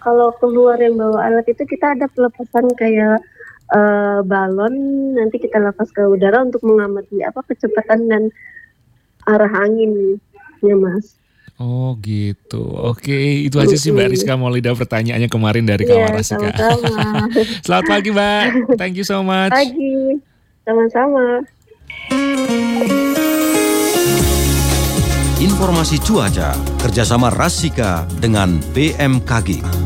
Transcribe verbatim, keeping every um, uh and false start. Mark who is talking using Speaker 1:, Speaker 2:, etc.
Speaker 1: kalau keluar yang bawa alat itu kita ada pelepasan kayak uh, balon, nanti kita lepas ke udara untuk mengamati apa kecepatan dan arah anginnya, Mas.
Speaker 2: Oh gitu, oke itu aja sih Mbak Rizka Maulida pertanyaannya kemarin dari
Speaker 1: Iya,
Speaker 2: Kawan Rasika.
Speaker 1: sama-sama.
Speaker 2: Selamat pagi Mbak, thank you so much.
Speaker 1: Pagi, sama-sama.
Speaker 3: Informasi cuaca kerjasama Rasika dengan B M K G.